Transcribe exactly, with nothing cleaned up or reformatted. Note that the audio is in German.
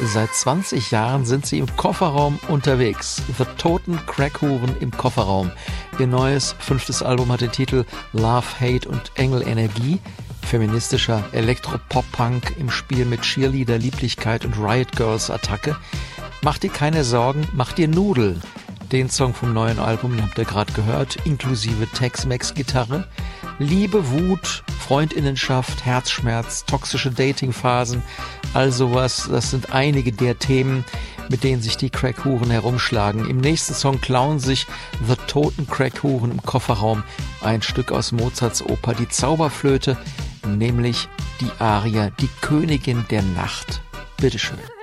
Seit zwanzig Jahren sind sie im Kofferraum unterwegs. The Toten Crackhuren im Kofferraum. Ihr neues fünftes Album hat den Titel Love, Hate und Engel Energie. Feministischer Elektropop-Punk im Spiel mit Cheerleader, Lieblichkeit und Riot Girls Attacke. Mach dir keine Sorgen, mach dir Nudel. Den Song vom neuen Album, den habt ihr gerade gehört, inklusive Tex-Mex-Gitarre. Liebe, Wut, Freundinnenschaft, Herzschmerz, toxische Datingphasen, all sowas, das sind einige der Themen, mit denen sich die Crackhuren herumschlagen. Im nächsten Song klauen sich The Toten Crackhuren im Kofferraum ein Stück aus Mozarts Oper Die Zauberflöte, nämlich die Arie Die Königin der Nacht. Bitteschön.